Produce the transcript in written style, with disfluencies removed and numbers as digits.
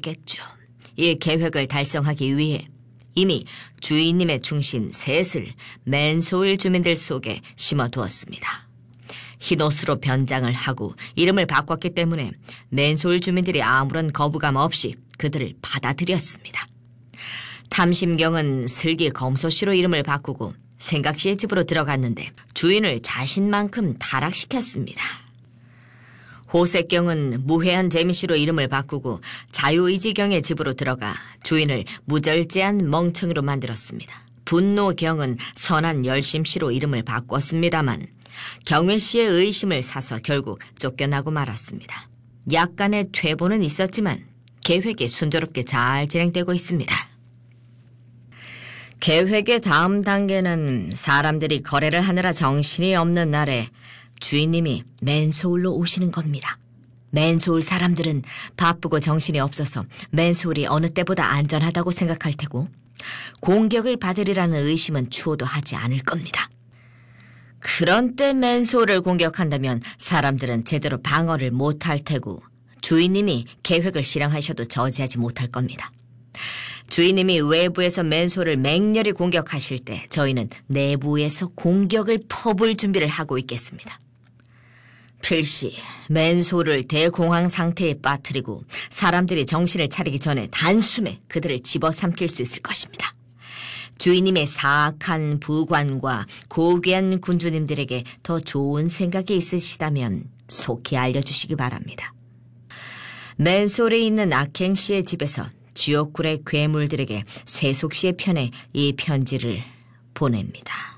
있었겠죠. 이 계획을 달성하기 위해 이미 주인님의 충신 셋을 맨소일 주민들 속에 심어두었습니다. 흰옷으로 변장을 하고 이름을 바꿨기 때문에 맨소일 주민들이 아무런 거부감 없이 그들을 받아들였습니다. 탐심경은 슬기 검소씨로 이름을 바꾸고 생각씨의 집으로 들어갔는데 주인을 자신만큼 타락시켰습니다. 호색경은 무해한 재미씨로 이름을 바꾸고 자유의지경의 집으로 들어가 주인을 무절제한 멍청이로 만들었습니다. 분노경은 선한 열심씨로 이름을 바꿨습니다만 경회씨의 의심을 사서 결국 쫓겨나고 말았습니다. 약간의 퇴보는 있었지만 계획이 순조롭게 잘 진행되고 있습니다. 계획의 다음 단계는 사람들이 거래를 하느라 정신이 없는 날에 주인님이 맨소울로 오시는 겁니다. 맨소울 사람들은 바쁘고 정신이 없어서 맨소울이 어느 때보다 안전하다고 생각할 테고 공격을 받으리라는 의심은 추호도 하지 않을 겁니다. 그런 때 맨소울을 공격한다면 사람들은 제대로 방어를 못할 테고 주인님이 계획을 실행하셔도 저지하지 못할 겁니다. 주인님이 외부에서 맨소울을 맹렬히 공격하실 때 저희는 내부에서 공격을 퍼부을 준비를 하고 있겠습니다. 필시 맨소울을 대공황 상태에 빠뜨리고 사람들이 정신을 차리기 전에 단숨에 그들을 집어삼킬 수 있을 것입니다. 주인님의 사악한 부관과 고귀한 군주님들에게 더 좋은 생각이 있으시다면 속히 알려주시기 바랍니다. 맨소울에 있는 악행씨의 집에서 지옥굴의 괴물들에게 세속씨의 편에 이 편지를 보냅니다.